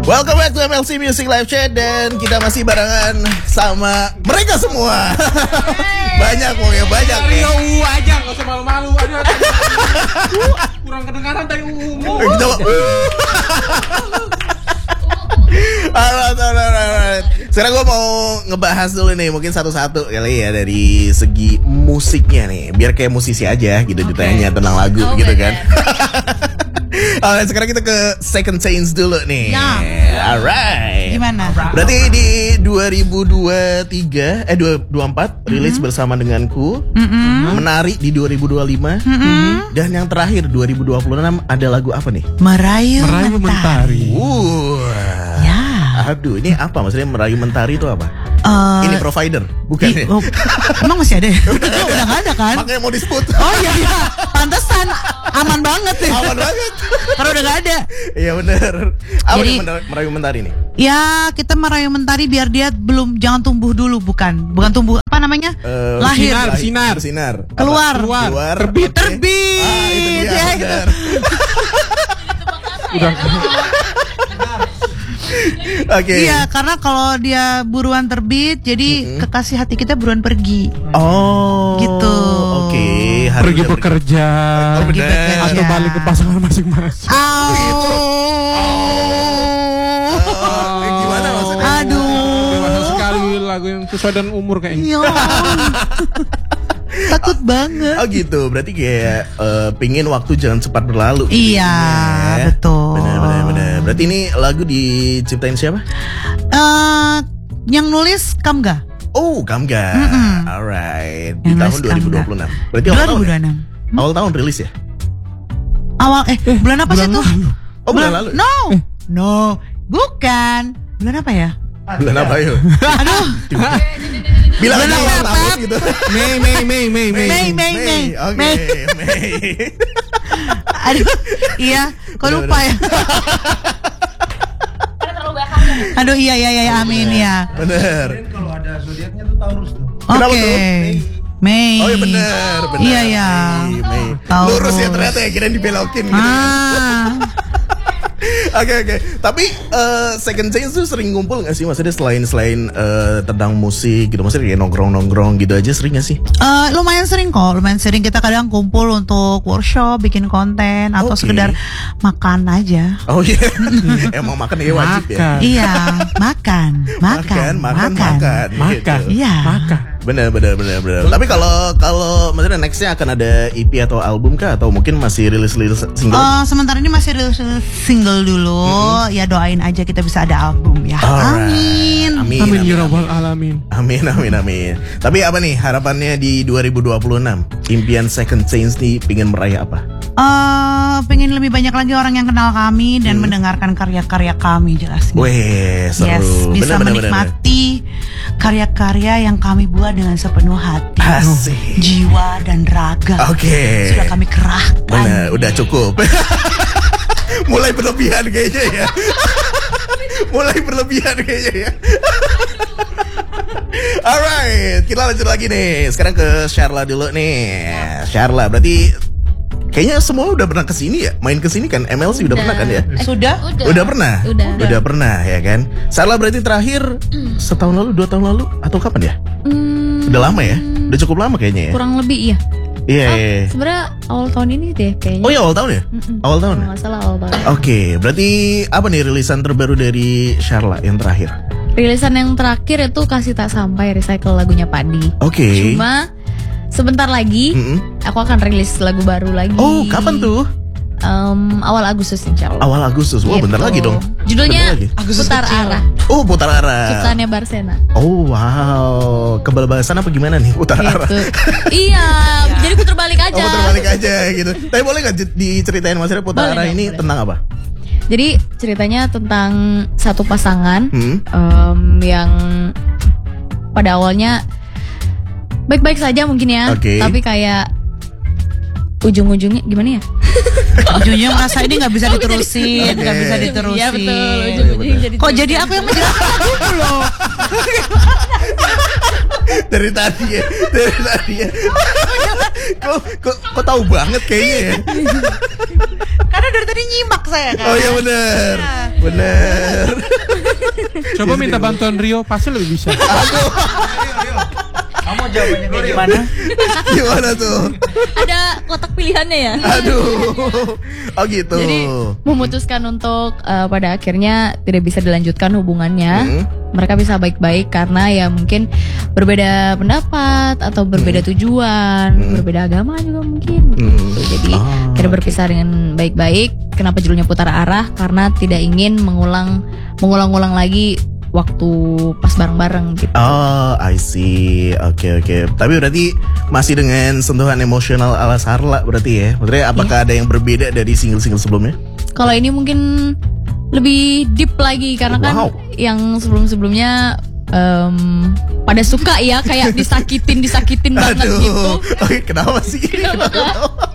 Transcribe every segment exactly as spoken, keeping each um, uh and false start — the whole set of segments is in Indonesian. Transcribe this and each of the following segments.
Welcome back to M L C Music Live Chat. Dan kita masih barengan sama mereka semua. Banyak pokoknya, banyak ya. Rio U aja, gak usah malu-malu aja. Kurang kedengaran dari U. Alright, alright, alright. Sekarang gue mau ngebahas dulu nih, mungkin satu-satu kali ya dari segi musiknya nih, biar kayak musisi aja gitu, okay. Ditanya tentang lagu oh, gitu bener. Kan. Alright, sekarang kita ke Second Chance dulu nih. Ya. Alright. Gimana? Berarti di dua ribu dua puluh tiga eh dua ribu dua puluh empat mm-hmm. rilis bersama denganku. Mm-hmm. Menari di dua ribu dua puluh lima. Mm-hmm. Dan yang terakhir dua ribu dua puluh enam ada lagu apa nih? Merayu, Merayu Mentari. Uh. Ya. Aduh, ini apa maksudnya Merayu Mentari itu apa? Uh, ini provider, bukan i, ya? Oh, emang masih ada? Udah gak ada kan? Makanya mau disebut. Oh iya iya, pantesan aman banget ya. Aman banget. Karena udah gak ada. Iya benar. Apa Jadi, nih Merayu Mentari nih? Ya kita merayu mentari biar dia belum jangan tumbuh dulu, bukan? Bukan tumbuh apa namanya? Uh, Lahir. Sinar, sinar, sinar. Keluar, keluar, keluar. Terbit, okay. Terbit. Ah, itu dia. Ya, gitu. Udah. Oke. Okay. Iya, karena kalau dia buruan terbit, jadi mm-hmm. kekasih hati kita buruan pergi. Oh. Gitu. Oke. Okay. Pergi bekerja. Oh, pergi bekerja. Atau balik ke pasangan masing-masing. Oh. Gitu. Oh. Eh, gimana maksudnya? Aduh. Dewasa sekali lagu yang sesuai dengan umur kayaknya. Iya. Takut banget. Oh gitu, berarti kayak uh, pingin waktu jangan cepat berlalu. Iya, ya. Betul. Benar, benar, benar. Berarti ini lagu diciptain siapa? Uh, yang nulis Kamga. Oh, Kamga. Mm-hmm. Alright. Di yang tahun dua ribu dua puluh enam. Berarti awal dua ribu dua puluh enam. tahun. Ya? Hmm? Awal tahun rilis ya? Awal eh, eh bulan apa sih tuh? Oh, bulan, bulan lalu. No. Eh. No, bukan. Bulan apa ya? Bulan apa yuk? Aduh. Bilang bulan aja tahun gitu. Mei, Mei, Mei, Mei, Mei, Mei, Mei, Mei. Oke, Mei. Aduh, iya, kok lupa ya? Aduh, iya, iya, iya, amin ya. Bener. Kalau ada zodiaknya tuh Taurus tuh. Oke. Okay. Mei. Oh iya bener, bener. Iya ya. Mei, Mei. Lurus ya ternyata ya, kirain dibelokin gitu. Ah. Oke oke, tapi uh, Second Chance tuh sering ngumpul gak sih? Maksudnya selain selain uh, tentang musik gitu, maksudnya kayak nongkrong nongkrong gitu aja sering gak sih? Uh, lumayan sering kok, lumayan sering kita kadang kumpul untuk workshop, bikin konten atau okay. sekedar makan aja. Oh iya, yeah. Emang makan ya wajib makan. ya? Iya, makan, makan, makan, makan, makan, makan, gitu. Iya, makan. Bener bener bener bener. Tapi kalau kalau maksudnya nextnya akan ada E P atau album kah atau mungkin masih rilis rilis single? Uh, sementara ini masih rilis single dulu. Mm-hmm. Ya doain aja kita bisa ada album ya. Alright. Amin. Amin. Amin ya rabbal alamin. Amin amin amin. Tapi apa nih harapannya di dua ribu dua puluh enam? Impian Second Chance nih pingin meraih apa? Uh, pengen lebih banyak lagi orang yang kenal kami dan hmm. mendengarkan karya-karya kami jelasnya. Weh seru. Yes, bisa bener, menikmati bener, bener. karya-karya yang kami buat dengan sepenuh hati, Asik. jiwa dan raga. Oke. Okay. Sudah kami kerahkan. Bener, udah cukup. Mulai berlebihan kayaknya ya. Mulai berlebihan kayaknya ya. Alright, kita lanjut lagi nih. Sekarang ke Sharla dulu nih. Sharla, berarti kayaknya semua udah pernah kesini ya? Main kesini kan? M L C udah, udah pernah kan ya? Eh, sudah? Udah. Udah pernah? Udah. Udah pernah ya kan? Sharla berarti terakhir setahun lalu, dua tahun lalu atau kapan ya? Hmm, udah lama ya? Udah cukup lama kayaknya ya? Kurang lebih iya. Iya. Oh, yeah. Sebenarnya awal tahun ini deh kayaknya. Oh ya awal tahun ya? Mm-mm. Awal tahun. Nggak salah awal tahun. Oke, okay, berarti apa nih rilisan terbaru dari Sharla yang terakhir? Rilisan yang terakhir itu Kasih Tak Sampai, recycle lagunya Padi. Oke. Okay. Cuma sebentar lagi mm-hmm. aku akan rilis lagu baru lagi. Oh, kapan tuh? Um, awal Agustus insya Allah. Awal Agustus, wah gitu. Bentar lagi dong. Judulnya lagi. Putar Arah. Oh, Putar Arah. Ciptaannya Barsena. Oh wow, kebal-balasan apa gimana nih Putar gitu. Arah? Iya, jadi putar balik aja. Oh, putar balik aja gitu. Tapi boleh nggak diceritain maksudnya Putar Arah ini boleh. Tentang apa? Jadi ceritanya tentang satu pasangan hmm? um, yang pada awalnya baik-baik saja mungkin ya, okay. tapi kayak ujung-ujungnya gimana ya? Ujungnya merasa ini nggak bisa diterusin, nggak okay. bisa diterusin. Iya betul. Ujung-ujungnya jadi. Kok jadi aku yang menjelaskan dulu loh? Dari tadi ya, dari tadi ya. Kok, kok, kok tahu banget kayaknya ya? Karena dari tadi nyimak saya kan. Oh iya benar, Bener. Coba minta bantuan Rio, pasti lebih bisa. Kamu jawabannya kayak gimana? Gimana tuh? Ada kotak pilihannya ya. Aduh. Oh gitu. Jadi memutuskan untuk uh, pada akhirnya tidak bisa dilanjutkan hubungannya. Hmm. Mereka bisa baik-baik karena ya mungkin berbeda pendapat atau berbeda tujuan, Hmm. berbeda agama juga mungkin. Hmm. Gitu. Jadi Oh, kita berpisah dengan baik-baik. Kenapa judulnya putar arah? Karena tidak ingin mengulang mengulang-ulang lagi waktu pas bareng-bareng gitu. Oh, I see. Oke, oke. Tapi berarti masih dengan sentuhan emosional ala Sarla berarti ya? Maksudnya apakah ada yang berbeda dari single-single sebelumnya? Kalau ini mungkin lebih deep lagi karena kan Wow. yang sebelum-sebelumnya em, pada suka ya kayak disakitin disakitin banget Aduh. gitu. Oke, kenapa sih? Kenapa, Kak?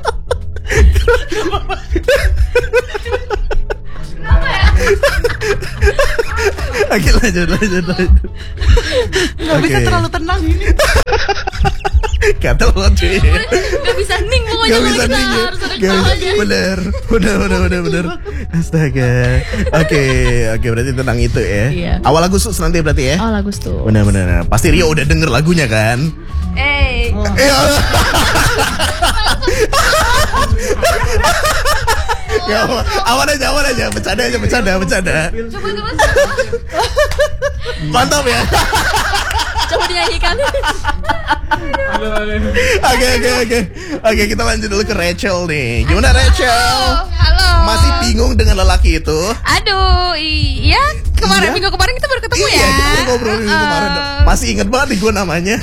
Oke, lanjut, lanjut, lanjut. Gak bisa Oke. terlalu tenang. Kata lo cuy. Gak bisa ning pokoknya Gak kalau bisa kita nih. harus ada Gak ketawa bisa. aja. Bener, bener, bener, bener, bener. Astaga. Oke, oke berarti tentang itu ya. Iya. Awal Agustus nanti berarti ya. Oh lagus tuh. Bener, bener. Pasti Rio udah denger lagunya kan? Eh, Iya. Ya, awan aja, awan aja, bercanda aja, bercanda, bercanda. coba coba Mantap ya. coba dinyanyikan. Oke, oke, oke. Oke, kita lanjut dulu ke Rachel nih. Gimana Rachel? Halo. Masih bingung dengan lelaki itu? Aduh, iya kemarin Iya? minggu kemarin kita baru ketemu Iya, ya. kita ngobrol minggu Uh-uh. kemarin. Masih inget banget nih gue namanya.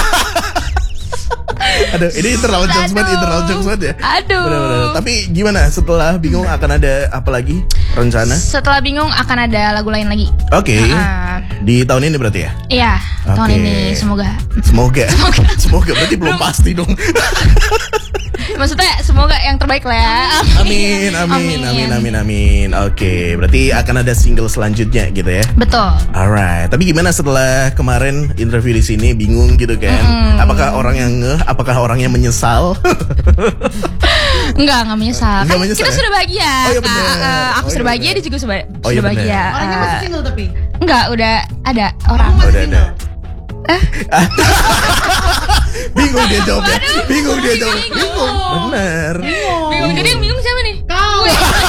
Aduh, ini internal jokes banget, Aduh. internal jokes banget ya. Aduh. Bener-bener. Tapi gimana setelah bingung akan ada apa lagi rencana? Setelah bingung akan ada lagu lain lagi. Oke. Uh-uh. Di tahun ini berarti ya? Iya, tahun Oke. ini semoga. Semoga. Semoga berarti belum pasti dong. Maksudnya semoga yang terbaik lah ya. Amin, amin, amin, amin, amin. Oke, berarti akan ada single selanjutnya gitu ya. Betul. Alright, tapi gimana setelah kemarin interview di sini bingung gitu kan? Mm-mm. Apakah orang yang ngeh? Apakah orang yang menyesal? Enggak, enggak menyesal. Enggak Kan menyesal kita ya? sudah bahagia. Oh, iya Kak. benar. Eh, aku Oh, sudah iya bahagia, benar. dia juga sudah, Oh, iya sudah bahagia. benar. Orangnya Eh, masih single tapi. enggak, udah ada orang. Kamu masih Udah ada. single. Bingung dia jawabnya. Bingung dia jawab. bingung. Bingung. Bener. Bingung. Jadi yang bingung siapa nih? Kau.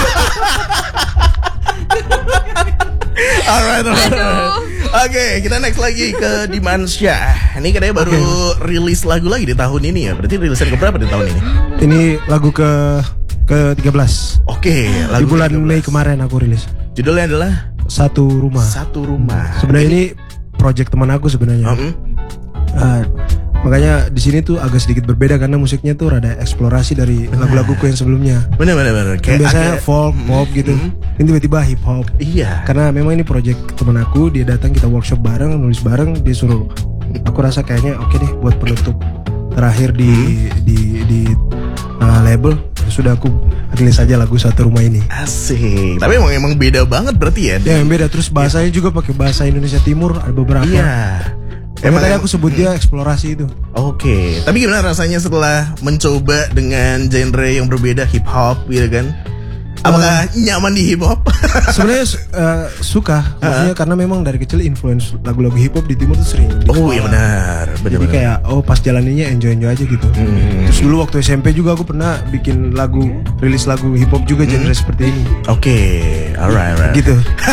Alright, alright. Oke, kita next lagi ke Dimansyah. Ini katanya baru rilis lagu lagi di tahun ini ya. Berarti rilisan keberapa di tahun ini? Ini lagu ke ke tiga belas. Oke, Di lagu bulan tiga belas. Mei kemarin aku rilis. Judulnya adalah Satu Rumah. Satu Rumah. Sebenarnya ini project teman aku sebenarnya. Mm-mm. Ah, makanya di sini tuh agak sedikit berbeda karena musiknya tuh rada eksplorasi dari lagu-laguku yang sebelumnya. Bener bener bener. Yang Kayak biasanya agak- folk, pop gitu. Ini tiba-tiba hip hop. Iya. Karena memang ini project teman aku, dia datang kita workshop bareng, nulis bareng, dia suruh. Aku rasa kayaknya oke deh buat penutup terakhir di di di uh, label. Sudah aku rilis aja lagu Satu Rumah ini. Asik. Tapi emang emang beda banget berarti ya. Ya yang beda, terus bahasanya juga pakai bahasa Indonesia Timur, ada beberapa. Iya. Emang tadi aku sebut dia eksplorasi itu. Oke, tapi gimana rasanya setelah mencoba dengan genre yang berbeda hip hop gitu kan? Apakah nyaman di hip hop? Sebenarnya uh, suka, maksudnya karena memang dari kecil influence lagu-lagu hip hop di timur tuh sering. di Oh iya sekolah. benar, Jadi benar. kayak oh pas jalaninnya enjoy enjoy aja gitu. Hmm. Terus dulu waktu S M P juga aku pernah bikin lagu, rilis lagu hip hop juga genre seperti ini. Oke, alright, alright. Gitu.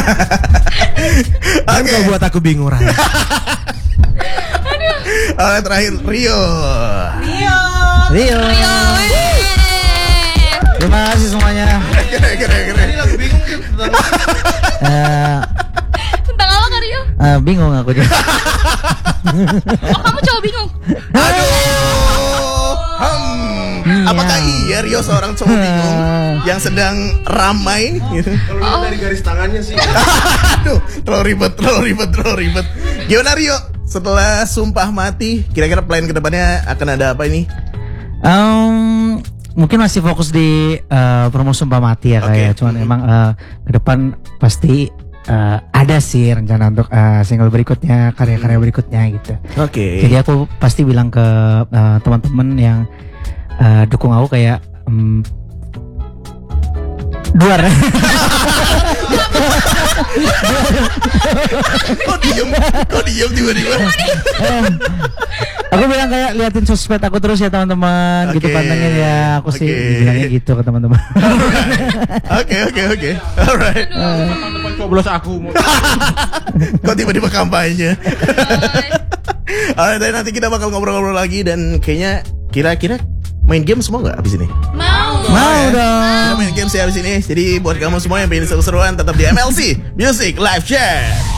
Dan Oke. kalau buat aku bingung Raya. Alright, terakhir Rio. Rio. Rio. Terima kasih semuanya. Keren, keren, keren. Eh, Tentang apa Kak Rio? eh, bingung aku juga. Oh kamu cowok bingung? Aduh. Hmm. Apakah iya Rio seorang cowok bingung yang sedang ramai gitu? Kalau dari garis tangannya sih. Aduh, terlalu ribet, terlalu ribet, terlalu ribet. Gimana Rio? Setelah Sumpah Mati, kira-kira plan kedepannya akan ada apa ini? Em, mungkin masih fokus di eh, promo Sumpah Mati ya Oke. kayak. Cuman emang eh, ke depan pasti eh, ada sih rencana untuk eh, single berikutnya, karya-karya berikutnya gitu. Oke. Jadi aku pasti bilang ke eh, teman-teman yang eh, dukung aku kayak em, duar. diam tiba-tiba. Eh, aku bilang kayak liatin sosmed aku terus ya teman-teman, gitu Oke. pantengin ya. Aku sih Oke. bilangnya gitu ke teman-teman. Oke oke oke. Alright. Tahun depan coblos aku mau. Kok tiba-tiba kampanye? Alright, dan nanti kita bakal ngobrol-ngobrol lagi dan kayaknya kira-kira main game semua nggak abis ini? Mau. Mau ya? dong. Kita main game sih abis ini. Jadi buat kamu semua yang pengen seru-seruan tetap di M L C Music Live Chat.